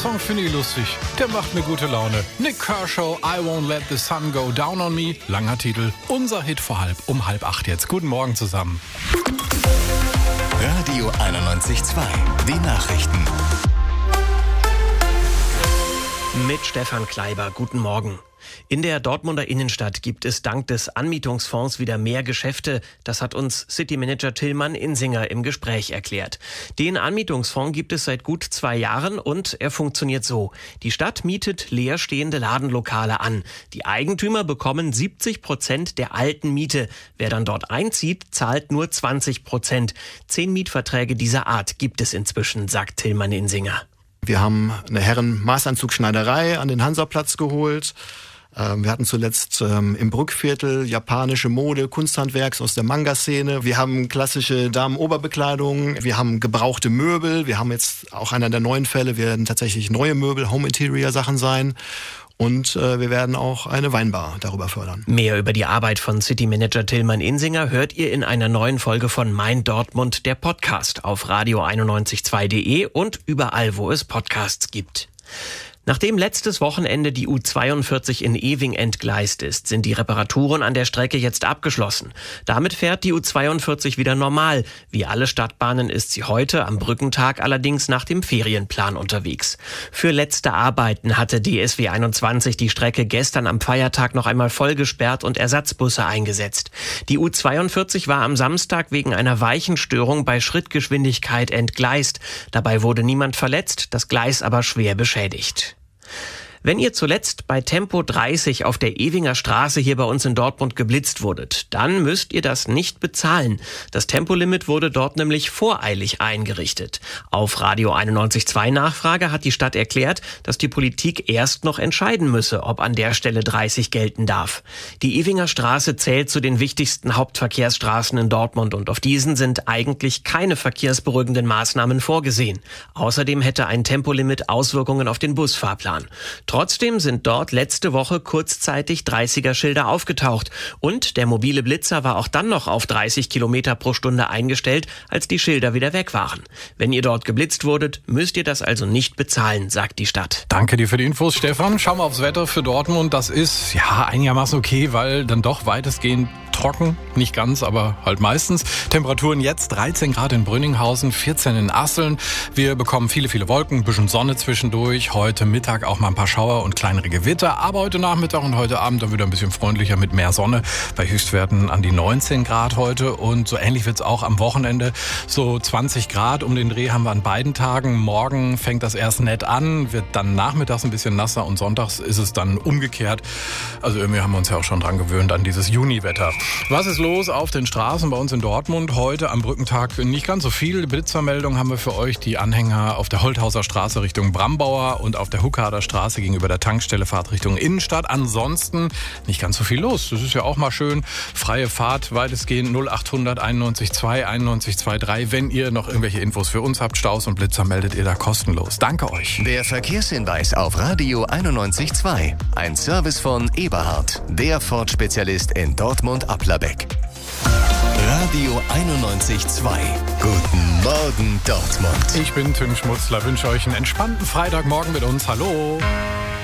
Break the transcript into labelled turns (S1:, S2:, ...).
S1: Song finde ich lustig. Der macht mir gute Laune. Nick Kershaw, I Won't Let the Sun Go Down on Me. Langer Titel. Unser Hit um 7:30 jetzt. Guten Morgen zusammen.
S2: Radio 91.2. Die Nachrichten.
S3: Mit Stefan Kleiber. Guten Morgen. In der Dortmunder Innenstadt gibt es dank des Anmietungsfonds wieder mehr Geschäfte. Das hat uns City-Manager Tillmann Insinger im Gespräch erklärt. Den Anmietungsfonds gibt es seit gut 2 Jahren und er funktioniert so. Die Stadt mietet leerstehende Ladenlokale an. Die Eigentümer bekommen 70% der alten Miete. Wer dann dort einzieht, zahlt nur 20%. 10 Mietverträge dieser Art gibt es inzwischen, sagt Tillmann Insinger.
S4: Wir haben eine Herren-Maßanzugschneiderei an den Hansaplatz geholt. Wir hatten zuletzt im Brückviertel japanische Mode, Kunsthandwerks aus der Manga-Szene. Wir haben klassische Damenoberbekleidung. Wir haben gebrauchte Möbel. Wir haben jetzt auch einer der neuen Fälle, werden tatsächlich neue Möbel, Home-Interior-Sachen sein. Und wir werden auch eine Weinbar darüber fördern.
S3: Mehr über die Arbeit von City-Manager Tillmann Insinger hört ihr in einer neuen Folge von Mein Dortmund, der Podcast, auf radio912.de und überall, wo es Podcasts gibt. Nachdem letztes Wochenende die U42 in Ewing entgleist ist, sind die Reparaturen an der Strecke jetzt abgeschlossen. Damit fährt die U42 wieder normal. Wie alle Stadtbahnen ist sie heute am Brückentag allerdings nach dem Ferienplan unterwegs. Für letzte Arbeiten hatte DSW 21 die Strecke gestern am Feiertag noch einmal voll gesperrt und Ersatzbusse eingesetzt. Die U42 war am Samstag wegen einer Weichenstörung bei Schrittgeschwindigkeit entgleist. Dabei wurde niemand verletzt, das Gleis aber schwer beschädigt. Wenn ihr zuletzt bei Tempo 30 auf der Ewinger Straße hier bei uns in Dortmund geblitzt wurdet, dann müsst ihr das nicht bezahlen. Das Tempolimit wurde dort nämlich voreilig eingerichtet. Auf Radio 91.2 Nachfrage hat die Stadt erklärt, dass die Politik erst noch entscheiden müsse, ob an der Stelle 30 gelten darf. Die Ewinger Straße zählt zu den wichtigsten Hauptverkehrsstraßen in Dortmund und auf diesen sind eigentlich keine verkehrsberuhigenden Maßnahmen vorgesehen. Außerdem hätte ein Tempolimit Auswirkungen auf den Busfahrplan. Trotzdem sind dort letzte Woche kurzzeitig 30er-Schilder aufgetaucht und der mobile Blitzer war auch dann noch auf 30 Kilometer pro Stunde eingestellt, als die Schilder wieder weg waren. Wenn ihr dort geblitzt wurdet, müsst ihr das also nicht bezahlen, sagt die Stadt.
S1: Danke dir für die Infos, Stefan. Schauen wir aufs Wetter für Dortmund. Das ist ja einigermaßen okay, weil dann doch weitestgehend trocken, nicht ganz, aber halt meistens. Temperaturen jetzt 13 Grad in Brünninghausen, 14 in Asseln. Wir bekommen viele Wolken, ein bisschen Sonne zwischendurch. Heute Mittag auch mal ein paar Schauer und kleinere Gewitter. Aber heute Nachmittag und heute Abend dann wieder ein bisschen freundlicher mit mehr Sonne. Bei Höchstwerten an die 19 Grad heute. Und so ähnlich wird es auch am Wochenende. So 20 Grad um den Dreh haben wir an beiden Tagen. Morgen fängt das erst nett an, wird dann nachmittags ein bisschen nasser und sonntags ist es dann umgekehrt. Also irgendwie haben wir uns ja auch schon dran gewöhnt an dieses Juniwetter. Was ist los auf den Straßen bei uns in Dortmund? Heute am Brückentag nicht ganz so viel. Blitzermeldung haben wir für euch. Die Anhänger auf der Holthauser Straße Richtung Brambauer und auf der Huckader Straße gegenüber der Tankstelle Fahrt Richtung Innenstadt. Ansonsten nicht ganz so viel los. Das ist ja auch mal schön. Freie Fahrt weitestgehend 0800 91.2 91.23. Wenn ihr noch irgendwelche Infos für uns habt, Staus und Blitzer, meldet ihr da kostenlos. Danke euch.
S2: Der Verkehrshinweis auf Radio 91.2. Ein Service von Eberhard, der Ford-Spezialist in Dortmund-Applerbeck. Radio 91.2. Guten Morgen, Dortmund.
S1: Ich bin Tim Schmutzler, wünsche euch einen entspannten Freitagmorgen mit uns. Hallo.